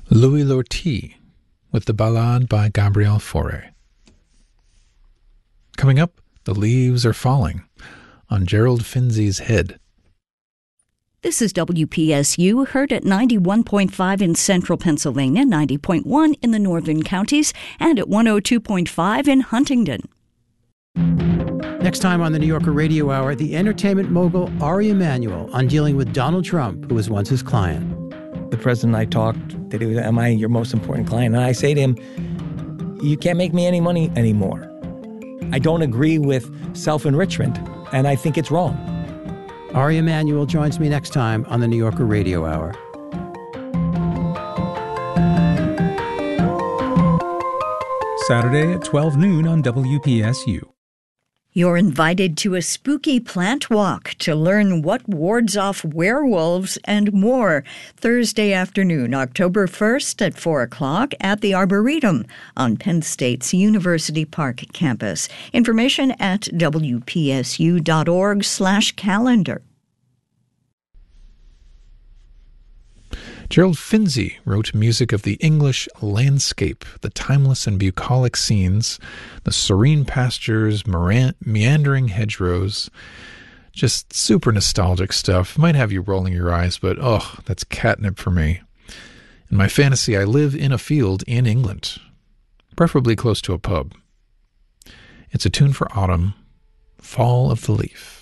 Louis Lortie with the Ballade by Gabriel Fauré. Coming up, The Leaves Are Falling on Gerald Finzi's Head. This is WPSU, heard at 91.5 in central Pennsylvania, 90.1 in the northern counties, and at 102.5 in Huntingdon. Next time on the New Yorker Radio Hour, the entertainment mogul Ari Emanuel on dealing with Donald Trump, who was once his client. The president and I talked, that he was, am I your most important client? And I say to him, you can't make me any money anymore. I don't agree with self-enrichment, and I think it's wrong. Ari Emanuel joins me next time on the New Yorker Radio Hour. Saturday at 12 noon on WPSU. You're invited to a spooky plant walk to learn what wards off werewolves and more. Thursday afternoon, October 1st at 4 o'clock at the Arboretum on Penn State's University Park campus. Information at wpsu.org/calendar. Gerald Finzi wrote music of the English landscape, the timeless and bucolic scenes, the serene pastures, meandering hedgerows. Just super nostalgic stuff. Might have you rolling your eyes, but that's catnip for me. In my fantasy, I live in a field in England, preferably close to a pub. It's a tune for autumn, Fall of the Leaf.